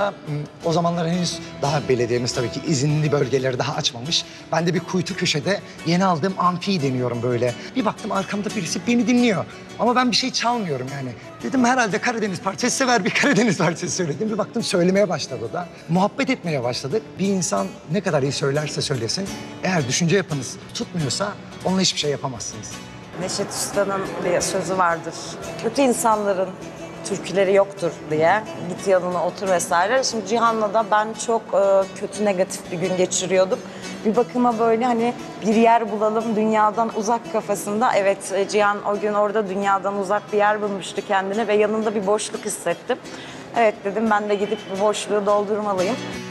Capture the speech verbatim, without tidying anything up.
O zamanlar henüz daha belediyemiz tabii ki izinli bölgeleri daha açmamış. Ben de bir kuytu köşede yeni aldığım amfiyi deniyorum böyle. Bir baktım arkamda birisi beni dinliyor. Ama ben bir şey çalmıyorum yani. Dedim herhalde Karadeniz parçası sever, bir Karadeniz parçası söyledim. Bir baktım söylemeye başladı o da. Muhabbet etmeye başladık. Bir insan ne kadar iyi söylerse söylesin, eğer düşünce yapınız tutmuyorsa onunla hiçbir şey yapamazsınız. Neşet Usta'nın bir sözü vardır. Kötü insanların türküleri yoktur diye. Git yanına otur vesaire. Şimdi Cihan'la da ben çok e, kötü negatif bir gün geçiriyorduk. Bir bakıma böyle hani bir yer bulalım dünyadan uzak kafasında. Evet e, Cihan o gün orada dünyadan uzak bir yer bulmuştu kendine ve yanında bir boşluk hissettim. Evet dedim ben de gidip bu boşluğu doldurmalıyım.